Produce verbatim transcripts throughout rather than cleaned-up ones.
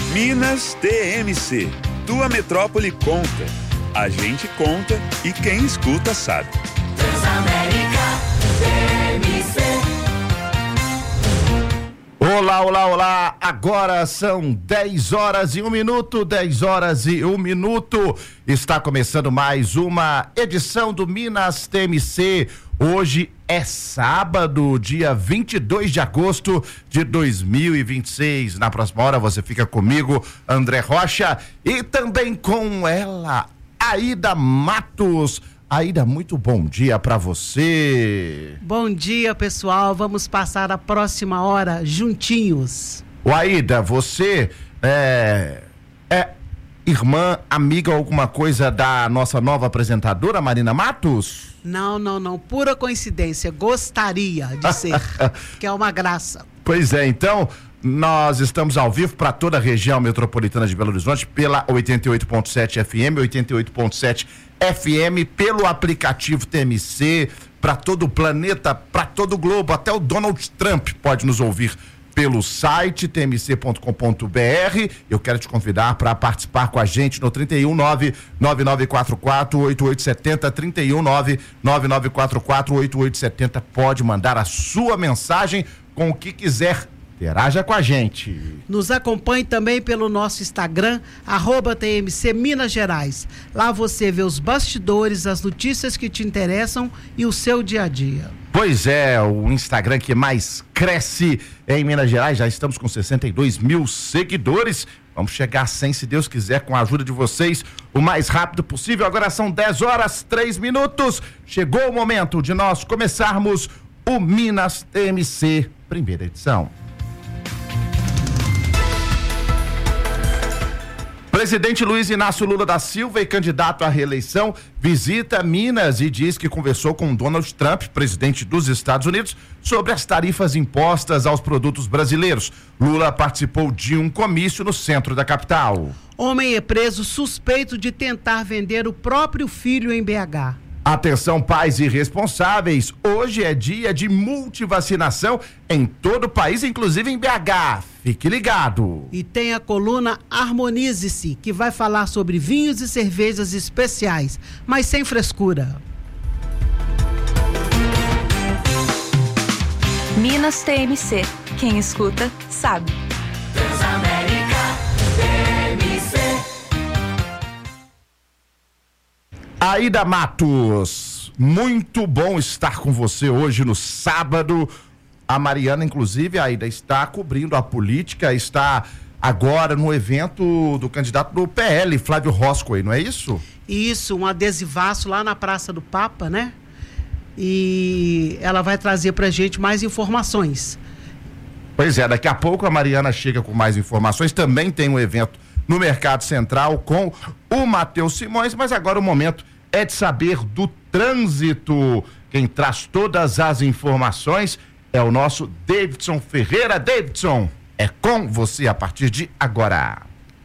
Minas T M C. Tua metrópole conta. A gente conta e quem escuta sabe. Transamérica T M C. Olá, olá, olá. Agora são dez horas e um minuto, dez horas e um minuto. Está começando mais uma edição do Minas T M C. Hoje é sábado, dia vinte e dois de agosto de dois mil e vinte e seis. Na próxima hora você fica comigo, André Rocha, e também com ela, Aida Matos. Aida, muito bom dia para você. Bom dia, pessoal. Vamos passar a próxima hora juntinhos. O Aida, você é, é irmã, amiga, alguma coisa da nossa nova apresentadora, Marina Matos? Não, não, não. Pura coincidência. Gostaria de ser, que é uma graça. Pois é, então, nós estamos ao vivo para toda a região metropolitana de Belo Horizonte pela oitenta e oito ponto sete F M, oitenta e oito ponto sete F M, pelo aplicativo T M C, para todo o planeta, para todo o globo, até o Donald Trump pode nos ouvir pelo site t m c ponto com ponto b r. Eu quero te convidar para participar com a gente no trinta e um, nove nove nove quatro quatro, oito oito sete zero, trinta e um, nove nove nove quatro quatro, oito oito sete zero. Pode mandar a sua mensagem com o que quiser. Interaja com a gente. Nos acompanhe também pelo nosso Instagram, arroba T M C Minas Gerais. Lá você vê os bastidores, as notícias que te interessam e o seu dia a dia. Pois é, o Instagram que mais cresce em Minas Gerais. Já estamos com sessenta e dois mil seguidores. Vamos chegar a cem, se Deus quiser, com a ajuda de vocês, o mais rápido possível. Agora são dez horas, três minutos. Chegou o momento de nós começarmos o Minas T M C, primeira edição. Presidente Luiz Inácio Lula da Silva e candidato à reeleição visita Minas e diz que conversou com Donald Trump, presidente dos Estados Unidos, sobre as tarifas impostas aos produtos brasileiros. Lula participou de um comício no centro da capital. Homem é preso suspeito de tentar vender o próprio filho em B H. Atenção, pais irresponsáveis, hoje é dia de multivacinação em todo o país, inclusive em B H. Fique ligado. E tem a coluna Harmonize-se, que vai falar sobre vinhos e cervejas especiais, mas sem frescura. Minas T M C. Quem escuta, sabe. Transamérica T M C. Aida Matos, muito bom estar com você hoje no sábado. A Mariana, inclusive, Aida, está cobrindo a política, está agora no evento do candidato do P L, Flávio Roscoe, não é isso? Isso, um adesivaço lá na Praça do Papa, né? E ela vai trazer pra gente mais informações. Pois é, daqui a pouco a Mariana chega com mais informações. Também tem um evento no Mercado Central com o Matheus Simões, mas agora o momento é de saber do trânsito. Quem traz todas as informações é o nosso Davidson Ferreira. Davidson, é com você a partir de agora.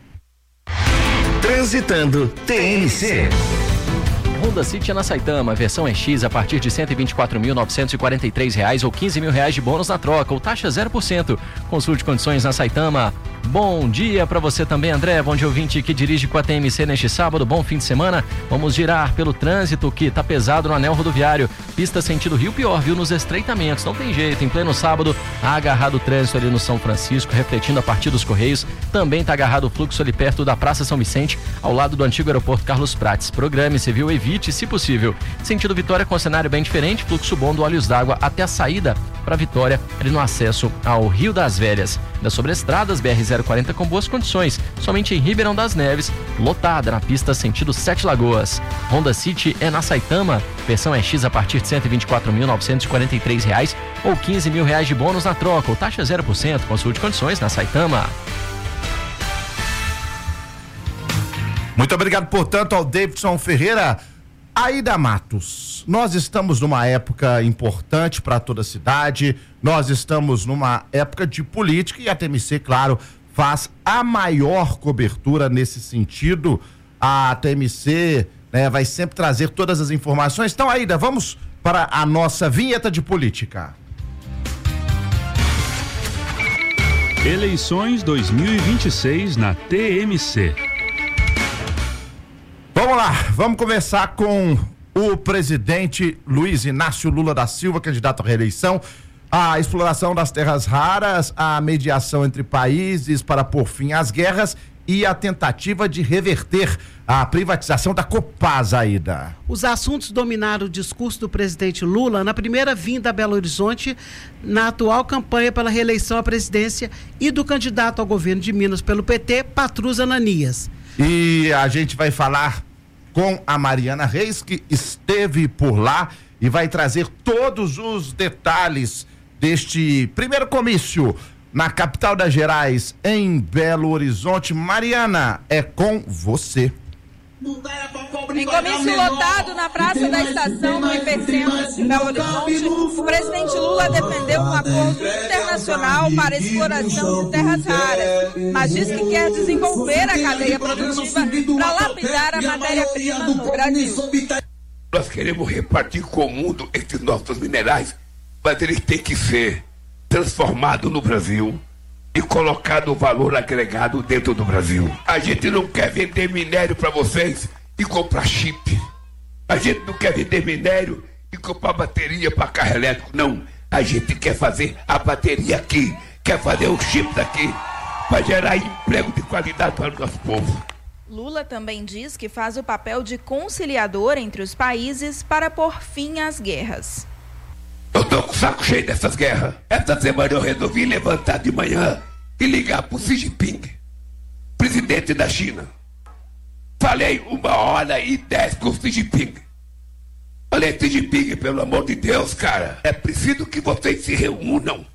Transitando T M C. Honda City é na Saitama, versão E X a partir de cento e vinte e quatro mil novecentos e quarenta e três reais ou quinze mil reais de bônus na troca ou taxa zero por cento. Consulte condições na Saitama. Bom dia para você também, André, bom dia ouvinte que dirige com a T M C neste sábado, bom fim de semana. Vamos girar pelo trânsito que tá pesado no anel rodoviário, pista sentido Rio pior, viu, nos estreitamentos, não tem jeito, em pleno sábado, agarrado o trânsito ali no São Francisco, refletindo a partir dos Correios, também tá agarrado o fluxo ali perto da Praça São Vicente, ao lado do antigo aeroporto Carlos Prates. Programe-se, viu, evite, se possível. Sentido Vitória com cenário bem diferente, fluxo bom do Olhos d'Água até a saída para Vitória, ali no acesso ao Rio das Velhas. Das sobreestradas, B R zero quarenta com boas condições, somente em Ribeirão das Neves, lotada na pista sentido Sete Lagoas. Honda City é na Saitama, versão E X a partir de cento e vinte e quatro mil novecentos e quarenta e três reais ou quinze mil reais de bônus na troca, ou taxa zero por cento, consulte condições na Saitama. Muito obrigado, portanto, ao Davidson Ferreira. Aida Matos, nós estamos numa época importante para toda a cidade, nós estamos numa época de política e a T M C, claro, faz a maior cobertura nesse sentido. A T M C, né, vai sempre trazer todas as informações. Então, Aida, vamos para a nossa vinheta de política. Eleições dois mil e vinte e seis na T M C. Vamos lá, vamos começar com o presidente Luiz Inácio Lula da Silva, candidato à reeleição. A exploração das terras raras, a mediação entre países para pôr fim às guerras e a tentativa de reverter a privatização da Copasa, Aida. Os assuntos dominaram o discurso do presidente Lula na primeira vinda a Belo Horizonte, na atual campanha pela reeleição à presidência, e do candidato ao governo de Minas pelo P T, Patrus Ananias. E a gente vai falar com a Mariana Reis, que esteve por lá e vai trazer todos os detalhes deste primeiro comício na capital das Gerais, em Belo Horizonte. Mariana, é com você. Em comício lotado na Praça da Estação do Hipercentro de Belo Horizonte, o presidente Lula defendeu um acordo internacional para a exploração de terras raras, mas diz que quer desenvolver a cadeia produtiva para lapidar a matéria-prima no Brasil. Nós queremos repartir com o mundo esses nossos minerais, mas eles têm que ser transformados no Brasil e colocado o valor agregado dentro do Brasil. A gente não quer vender minério para vocês e comprar chip. A gente não quer vender minério e comprar bateria para carro elétrico. Não, a gente quer fazer a bateria aqui, quer fazer o chip daqui, para gerar emprego de qualidade para o nosso povo. Lula também diz que faz o papel de conciliador entre os países para pôr fim às guerras. Eu tô com o saco cheio dessas guerras. Essa semana eu resolvi levantar de manhã e ligar pro Xi Jinping, presidente da China. Falei uma hora e dez com o Xi Jinping. Falei, Xi Jinping, pelo amor de Deus, cara, é preciso que vocês se reúnam